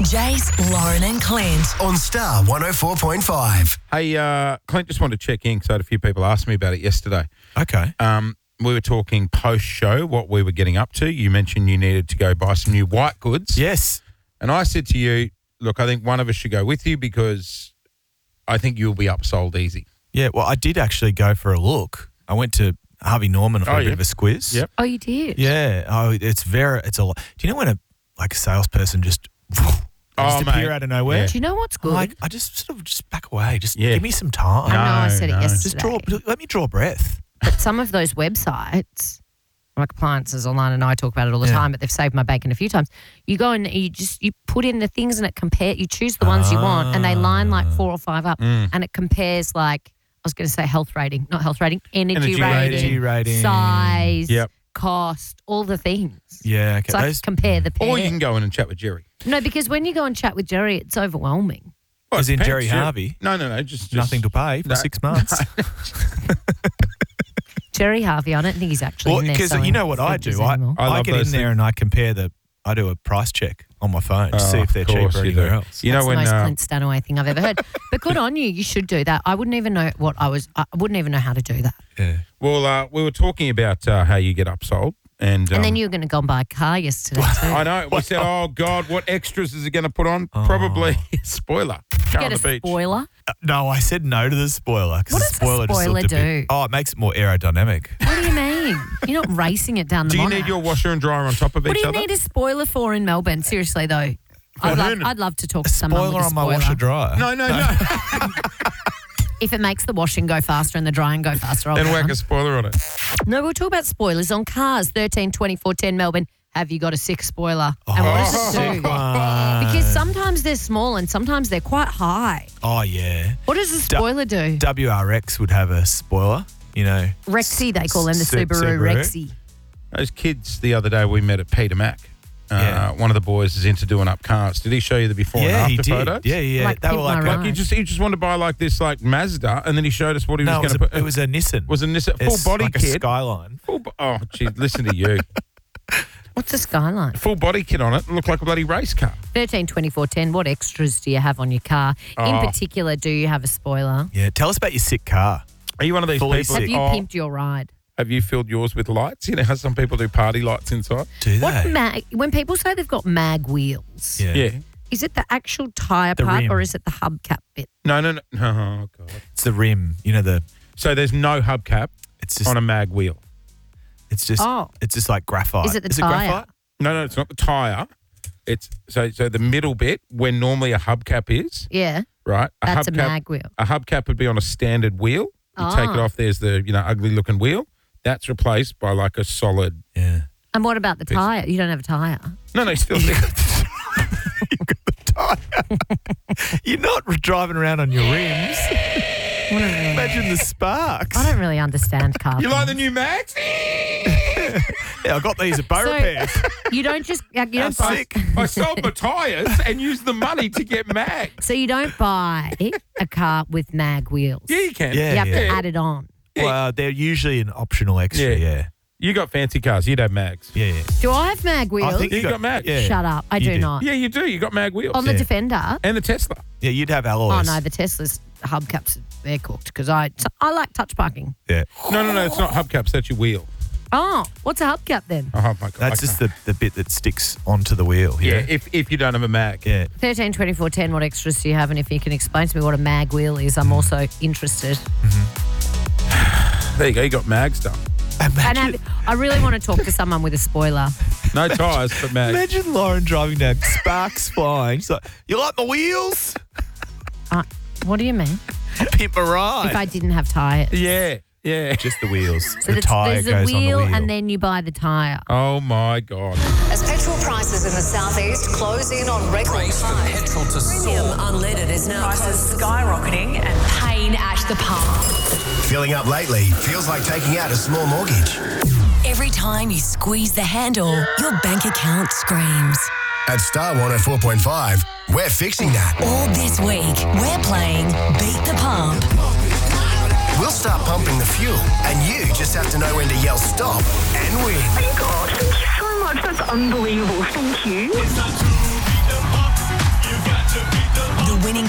Jace, Lauren and Clint. On Star 104.5. Hey, Clint, just wanted to check in because I had a few people ask me about it yesterday. Okay. We were talking post-show, what we were getting up to. You mentioned you needed to go buy some new white goods. Yes. And I said to you, look, I think one of us should go with you because I think you'll be upsold easy. Yeah, well, I did actually go for a look. I went to Harvey Norman for a bit of a squiz. Yep. Oh, you did? Yeah. Oh, it's a lot. Do you know when a salesperson just appear out of nowhere? Yeah. Do you know what's good? I just sort of just back away. Just Yeah. give me some time. I know I said it no. yesterday. Let me draw breath. But some of those websites, like Appliances Online, and I talk about it all the time, but they've saved my bacon a few times. You go and you put in the things and it you choose the ones you want and they line like 4 or 5 up and it compares like, I was going to say health rating, not health rating, energy rating, size, cost, all the things. Yeah, okay. So I compare the pair. Or you can go in and chat with Jerry. No, because when you go and chat with Jerry, it's overwhelming. Well, As it in depends, Jerry Harvey? No, just Nothing to pay for 6 months. Jerry Harvey, I don't think he's actually Well, in there. because you know what I do? I love get in those there and I compare I do a price check on my phone to see if they're cheaper anywhere else. You That's know when the most Clint Stanaway thing I've ever heard. But good on you. You should do that. I wouldn't even know I wouldn't even know how to do that. Yeah. Well, we were talking about how you get upsold. And then you were going to go and buy a car yesterday too. I know. We said, oh, God, what extras is it going to put on? Probably a spoiler. Car on Get the a beach. spoiler. No, I said no to the spoiler. What The does the spoiler just spoiler looked a do? bit, it makes it more aerodynamic. What do you mean? You're not racing it down the Do you Monash. need your washer and dryer on top of What each do you other? need a spoiler for in Melbourne? Seriously, though. I'd love to talk to someone with Spoiler a on my spoiler. washer dryer. No. If it makes the washing go faster and the drying go faster, I'll Then go whack on. a spoiler on it. No, we'll talk about spoilers on cars. 13 24 10 Melbourne. Have you got a 6 spoiler? And what does it do? Because sometimes they're small and sometimes they're quite high. Oh, yeah. What does a spoiler do? WRX would have a spoiler, you know. Rexy, they call them, the Subaru Rexy. Those kids the other day we met at Peter Mac. One of the boys is into doing up cars. Did he show you the before and after he did. photos? Yeah. Like they were Pimp like, My Like he just wanted to buy like this like Mazda, and then he showed us what he was going to put. it was a Nissan. Was a Nissan It's full body like kit. a Skyline. Oh, gee, listen to you. What's a Skyline? Full body kit on it. Looked like a bloody race car. 13 24 10. What extras do you have on your car? In particular, do you have a spoiler? Yeah, tell us about your sick car. Are you one of these Fully people? sick. Have you pimped your ride? Have you filled yours with lights? You know how some people do party lights inside? Do What they? when people say they've got mag wheels, Yeah. is it the actual tyre The part rim. or is it the hubcap bit? No. Oh, God. It's the rim. You know, So there's no hubcap it's just on a mag wheel. it's just like graphite. Is it the Is tyre? it graphite? No, it's not the tyre. It's so the middle bit where normally a hubcap is, Yeah, right? that's a hubcap, mag wheel. A hubcap would be on a standard wheel. You take it off, there's the ugly looking wheel. That's replaced by like a solid. Yeah. And what about the tyre? You don't have a tyre. No, still there. You're not driving around on your rims. Imagine the sparks. I don't really understand cars. You like the new Max? Yeah, I got these at Bow Repairs. You don't just you don't buy, Sick. I sold my tyres and used the money to get Max. so you don't buy a car with mag wheels. Yeah, you can. Yeah. You have to add it on. Well, they're usually an optional extra, yeah. You got fancy cars. You'd have Mags. Yeah. Do I have mag wheels? I think You got Mags. Yeah. Shut up. I do not. Yeah, you do. You got mag wheels. On the Yeah. Defender. And the Tesla. Yeah, you'd have Oh alloys. no, the Tesla's hubcaps they're cooked because I like touch parking. Yeah. No, it's not hubcaps. That's your wheel. Oh, what's a hubcap then? Oh, my God. That's just the bit that sticks onto the wheel. Yeah, if you don't have a Mag. Yeah. 13 24 10. What extras do you have? And if you can explain to me what a mag wheel is, I'm also interested. There you go. You got mag stuff. And I really want to talk to someone with a spoiler. No tyres, but mag. Imagine Lauren driving down, sparks flying. She's like, you like my wheels? What do you mean? I'll pimp a ride. If I didn't have tyres. Yeah. Just the wheels. So the tyre there's goes a on wheel the wheel. and then you buy the tyre. Oh, my God. As petrol prices in the southeast close in on record highs, Petrol to premium unleaded is now Prices skyrocketing and pain at the pump. Filling up lately feels like taking out a small mortgage. every time you squeeze the handle, your bank account screams. At Star 104.5, we're fixing that. All this week, we're playing Beat the Pump. We'll start pumping the fuel, and you just have to know when to yell stop and win. Oh my God, thank you so much. That's unbelievable. Thank you.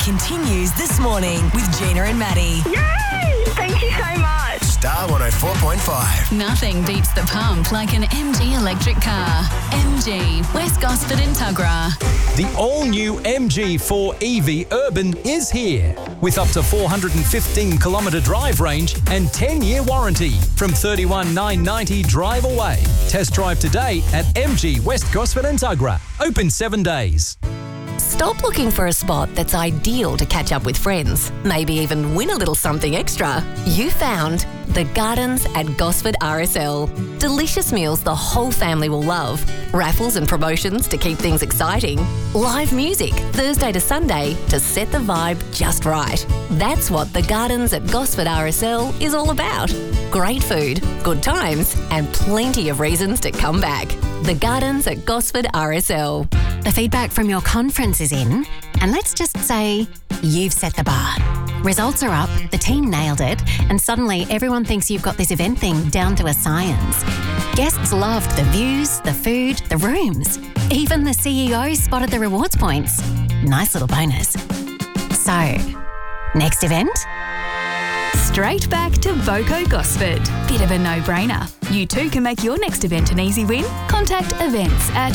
continues this morning with Gina and Maddie. Yay! Thank you so much. Star 104.5. Nothing beats the pump like an MG electric car. MG, West Gosford and Tuggerah. The all-new MG4 EV Urban is here with up to 415-kilometre drive range and 10-year warranty from $31,990 drive away. Test drive today at MG West Gosford and Tuggerah. Open 7 days. Stop looking for a spot that's ideal to catch up with friends, maybe even win a little something extra. You found The Gardens at Gosford RSL. Delicious meals the whole family will love. Raffles and promotions to keep things exciting. Live music Thursday to Sunday to set the vibe just right. That's what The Gardens at Gosford RSL is all about. Great food, good times, and plenty of reasons to come back. The Gardens at Gosford RSL. The feedback from your conference is in, and let's just say you've set the bar. Results are up, the team nailed it, and suddenly everyone thinks you've got this event thing down to a science. Guests loved the views, the food, the rooms. Even the CEO spotted the rewards points. Nice little bonus. So, next event? Straight back to Voco Gosford. Bit of a no-brainer. You too can make your next event an easy win. Contact events at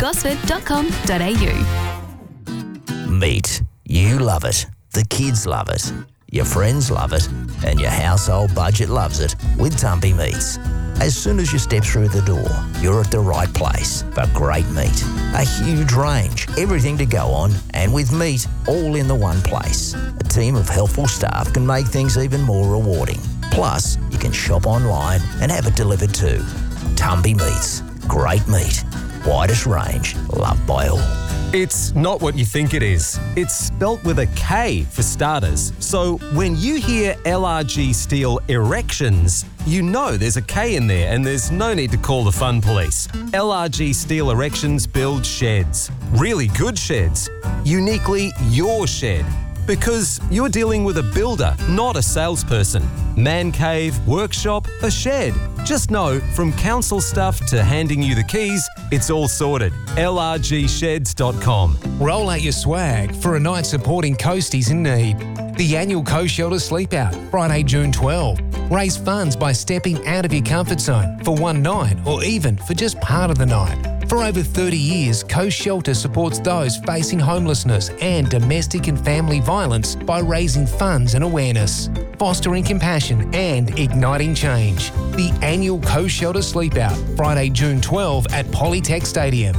vocogosford.com.au. Meat. You love it. The kids love it. Your friends love it. And your household budget loves it with Tumpy Meats. As soon as you step through the door, you're at the right place for great meat. A huge range, everything to go on, and with meat all in the one place. A team of helpful staff can make things even more rewarding. Plus, you can shop online and have it delivered too. Tumpy Meats. Great meat. Widest range. Loved by all. It's not what you think it is. It's spelt with a K for starters. So when you hear LRG Steel Erections, you know there's a K in there and there's no need to call the fun police. LRG Steel Erections build sheds. Really good sheds. Uniquely your shed. Because you're dealing with a builder, not a salesperson. Man cave, workshop, a shed. Just know, from council stuff to handing you the keys, it's all sorted. LRGsheds.com. Roll out your swag for a night supporting coasties in need. The annual Coast Shelter Sleep Out, Friday, June 12. Raise funds by stepping out of your comfort zone for one night or even for just part of the night. For over 30 years, Coast Shelter supports those facing homelessness and domestic and family violence by raising funds and awareness, fostering compassion and igniting change. The annual Coast Shelter Sleep Out, Friday, June 12 at Polytech Stadium.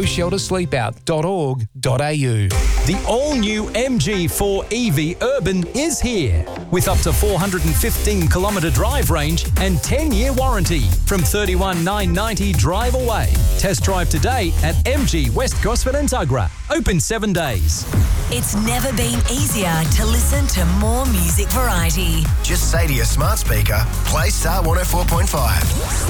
coastsheltersleepout.org.au. The all-new MG4 EV Urban is here with up to 415-kilometre drive range and 10-year warranty from $31,990 drive away. Test drive today at MG West Gosford and Tuggerah. Open 7 days. It's never been easier to listen to more music variety. Just say to your smart speaker, play Star 104.5.